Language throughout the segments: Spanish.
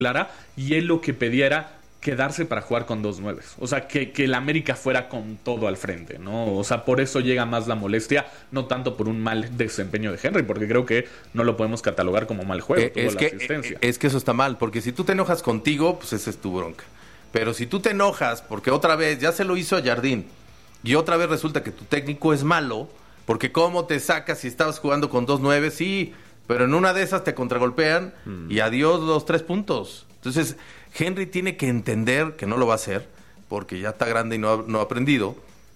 clara, y él lo que pedía era quedarse para jugar con 2 9. O sea, que el América fuera con todo al frente, ¿no? O sea, por eso llega más la molestia, no tanto por un mal desempeño de Henry, porque creo que no lo podemos catalogar como mal juego. Es que eso está mal, porque si tú te enojas contigo, pues esa es tu bronca. Pero si tú te enojas porque otra vez, ya se lo hizo a Jardín, y otra vez resulta que tu técnico es malo, porque cómo te sacas si estabas jugando con 2 9, sí, pero en una de esas te contragolpean y adiós los 3 puntos. Entonces, Henry tiene que entender que no lo va a hacer, porque ya está grande y no ha aprendido,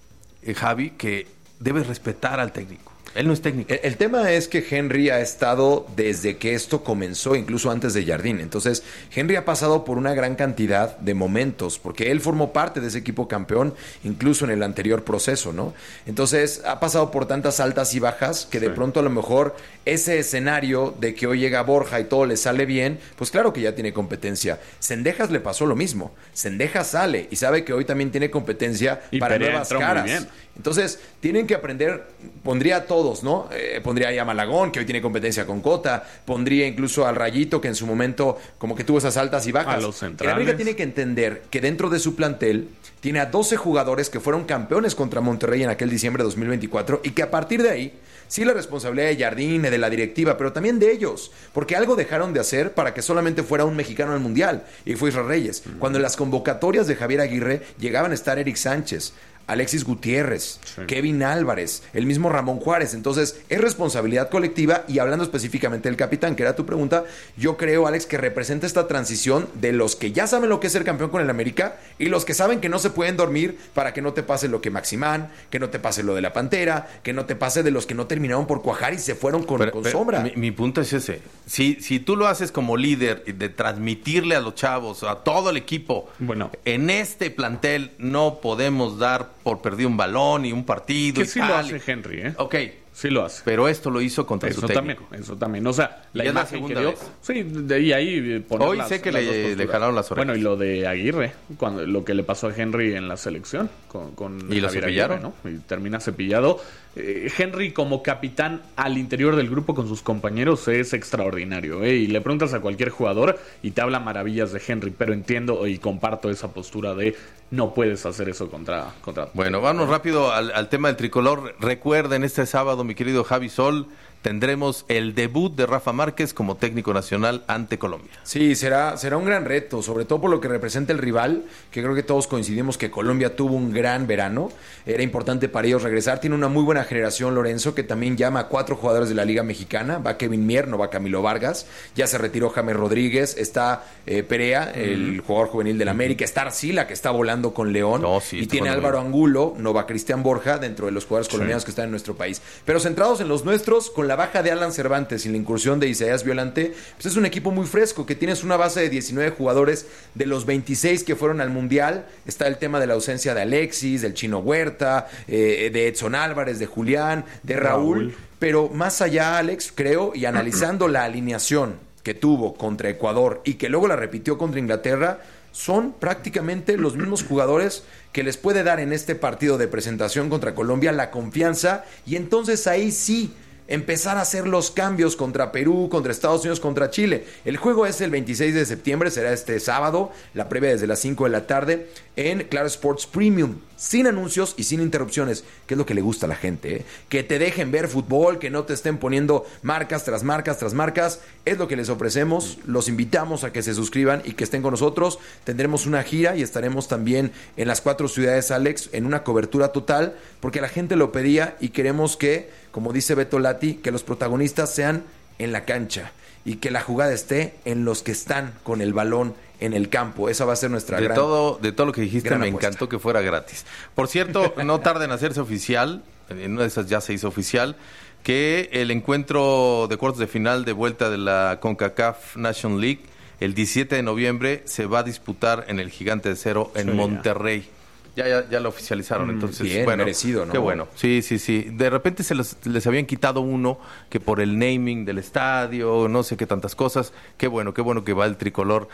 Javi, que debe respetar al técnico. Él no es técnico. El tema es que Henry ha estado desde que esto comenzó, incluso antes de Jardín. Entonces, Henry ha pasado por una gran cantidad de momentos, porque él formó parte de ese equipo campeón, incluso en el anterior proceso, ¿no? Entonces, ha pasado por tantas altas y bajas que de pronto a lo mejor ese escenario de que hoy llega Borja y todo le sale bien, pues claro que ya tiene competencia. Cendejas le pasó lo mismo. Cendejas sale y sabe que hoy también tiene competencia y para nuevas caras. Entonces, tienen que aprender, pondría a todos, ¿no? Pondría ahí a Malagón, que hoy tiene competencia con Cota, pondría incluso al Rayito, que en su momento como que tuvo esas altas y bajas. A los centrales. El América tiene que entender que dentro de su plantel tiene a 12 jugadores que fueron campeones contra Monterrey en aquel diciembre de 2024 y que a partir de ahí, sí la responsabilidad de Jardín, de la directiva, pero también de ellos, porque algo dejaron de hacer para que solamente fuera un mexicano al Mundial, y fue Israel Reyes. Cuando en las convocatorias de Javier Aguirre llegaban a estar Eric Sánchez, Alexis Gutiérrez, Kevin Álvarez, el mismo Ramón Juárez. Entonces, es responsabilidad colectiva. Y hablando específicamente del capitán, que era tu pregunta, yo creo, Alex, que representa esta transición de los que ya saben lo que es ser campeón con el América y los que saben que no se pueden dormir para que no te pase lo que Maximán, que no te pase lo de la Pantera, que no te pase de los que no terminaron por cuajar y se fueron con sombra. Mi punto es ese. Si tú lo haces como líder de transmitirle a los chavos, a todo el equipo, en este plantel no podemos dar por perdido un balón y un partido. Que sí lo hace Henry, ¿eh? Ok. Sí lo hace. Pero esto lo hizo contra su técnico. Eso también. O sea, la imagen que dio... Vez. Sí, de ahí hoy sé que le jalaron las orejas. Bueno, y lo de Aguirre, lo que le pasó a Henry en la selección con y lo cepillaron, Aguirre, ¿no? Y termina cepillado. Henry como capitán al interior del grupo con sus compañeros es extraordinario, ¿eh? Y le preguntas a cualquier jugador y te habla maravillas de Henry, pero entiendo y comparto esa postura de no puedes hacer eso contra Bueno, vamos rápido al tema del tricolor. Recuerden, este sábado, mi querido Javi Sol, tendremos el debut de Rafa Márquez como técnico nacional ante Colombia. Sí, será un gran reto, sobre todo por lo que representa el rival, que creo que todos coincidimos que Colombia tuvo un gran verano. Era importante para ellos regresar. Tiene una muy buena generación, Lorenzo, que también llama a 4 jugadores de la Liga Mexicana. Va Kevin Mier, no va Camilo Vargas. Ya se retiró James Rodríguez. Está Perea, el jugador juvenil del América. Está Arcila, que está volando con León. Y tiene Álvaro Angulo, no va Cristian Borja, dentro de los jugadores colombianos que están en nuestro país. Pero centrados en los nuestros, con la baja de Alan Cervantes y la incursión de Isaías Violante, pues es un equipo muy fresco, que tienes una base de 19 jugadores de los 26 que fueron al Mundial. Está el tema de la ausencia de Alexis, del Chino Huerta, de Edson Álvarez, de Julián, de Raúl. Pero más allá, Alex, creo, y analizando la alineación que tuvo contra Ecuador y que luego la repitió contra Inglaterra, son prácticamente los mismos jugadores que les puede dar en este partido de presentación contra Colombia la confianza, y entonces ahí sí empezar a hacer los cambios contra Perú, contra Estados Unidos, contra Chile. El juego es el 26 de septiembre, será este sábado, la previa desde las 5 de la tarde en Claro Sports Premium, sin anuncios y sin interrupciones, que es lo que le gusta a la gente, ¿eh? Que te dejen ver fútbol, que no te estén poniendo marcas tras marcas tras marcas, es lo que les ofrecemos. Los invitamos a que se suscriban y que estén con nosotros. Tendremos una gira y estaremos también en las 4 ciudades, Alex, en una cobertura total, porque la gente lo pedía y queremos que, como dice Beto Lati, que los protagonistas sean en la cancha y que la jugada esté en los que están con el balón en el campo. Esa va a ser nuestra de todo lo que dijiste, me encantó que fuera gratis. Por cierto, no tarda en hacerse oficial, en una de esas ya se hizo oficial, que el encuentro de cuartos de final de vuelta de la CONCACAF Nation League, el 17 de noviembre, se va a disputar en el Gigante de Acero en Monterrey. Ya lo oficializaron, entonces bien, bueno, merecido, ¿no? Qué bueno. Sí. De repente les habían quitado uno que por el naming del estadio, no sé qué tantas cosas. Qué bueno que va el tricolor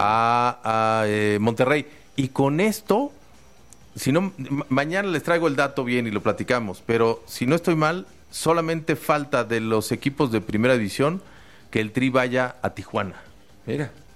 a Monterrey. Y con esto, si no, mañana les traigo el dato bien y lo platicamos, pero si no estoy mal, solamente falta de los equipos de primera división que el Tri vaya a Tijuana. Mira.